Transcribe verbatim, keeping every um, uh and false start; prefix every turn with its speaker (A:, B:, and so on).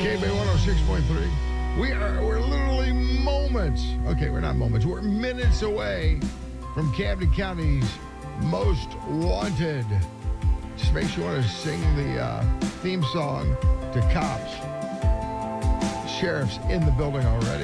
A: K B one oh six point three. We are, we're literally moments. Okay, we're not moments. We're minutes away from Camden County's Most Wanted. Just make sure you want to sing the uh, theme song to cops. Sheriff's in the building already.